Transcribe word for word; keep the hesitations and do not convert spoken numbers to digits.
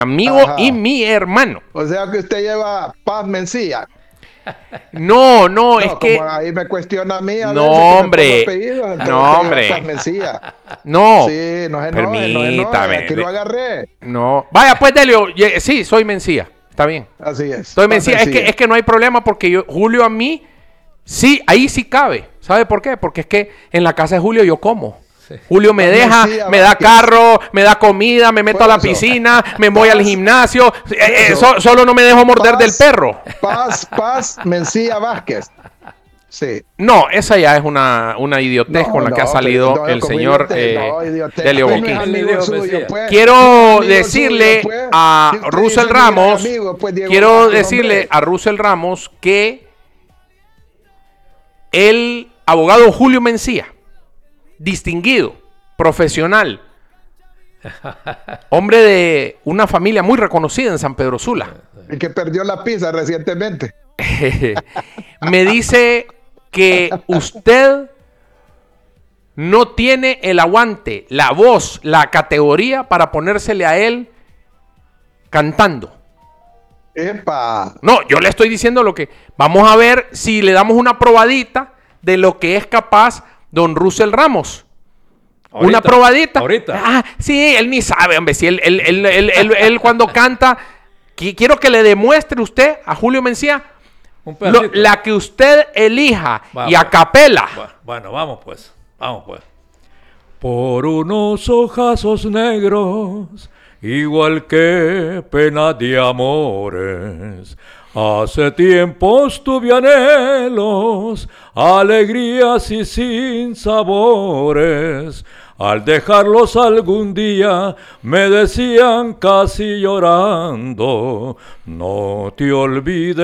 amigo Ajá. y mi hermano. O sea que usted lleva Paz Mencía. No, no, No, es como que... ahí me cuestiona a mí a No, veces que me hombre. pongo apellidos, entonces No, usted lleva hombre. Paz Mencía. No, Sí, no se enoje, no se enoje, permítame. aquí lo agarré. No, vaya pues, Delio, ye- sí, soy Mencía, está bien. Así es. Soy Paz Mencía, es que, Mencía. es que no hay problema porque yo, Julio a mí, sí, ahí sí cabe. ¿Sabe por qué? Porque es que en la casa de Julio yo como. Julio me Paz deja, Mencía me da Vázquez. carro, me da comida, me meto Por a la eso. piscina, me voy al Paz- gimnasio. Eh, eh, eso. so- solo no me dejo morder Paz- del perro. Paz, Paz Mencía Vázquez. Sí. No, esa ya es una, una idiotez No, con la que ha no, salido pero no, el como señor idiotez, eh, no, idiotez. Delio Usted no es Boquín. amigo Diego suyo, Mesías. pues. Quiero No es amigo decirle suyo, pues. a Si usted Russell dice mi gran Ramos, amigo, pues, Diego quiero Vázquez, decirle hombre. a Russell Ramos que el abogado Julio Mencía, distinguido, profesional, hombre de una familia muy reconocida en San Pedro Sula, Y que perdió la pizza recientemente. me dice que usted no tiene el aguante, la voz, la categoría para ponérsele a él cantando. Epa. No, yo le estoy diciendo lo que... Vamos a ver si le damos una probadita de lo que es capaz don Russell Ramos. Ahorita, Una probadita. ahorita. Ah, sí, él ni sabe, hombre. Si él, él, él, él, él- él cuando canta... qui- Quiero que le demuestre usted a Julio Mencía Un lo- pedacito. la que usted elija Va, y a pues. capela. Bueno, bueno, vamos pues, vamos pues. Por unos ojazos negros, igual que pena de amores, hace tiempos tuve anhelos, alegrías y sinsabores. Al dejarlos algún día me decían casi llorando, no te olvides.